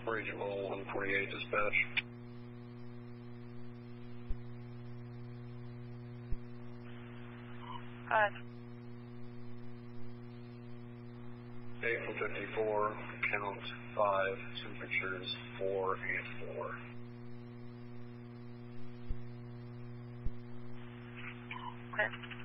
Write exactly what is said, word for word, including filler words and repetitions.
Regional one forty-eight dispatch. Five. April fifty-four, count five, temperatures four and four. Okay.